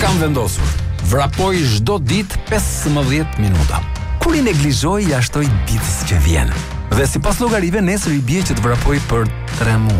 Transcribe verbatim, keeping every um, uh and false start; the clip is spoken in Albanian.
Kam vendosur. Vrapoj çdo ditë pesëmbëdhjetë minuta. Kur i neglizhoj, i ashtoj ditës që vjen. Dhe sipas llogarive nesër i bie që të vrapoj për tre muaj.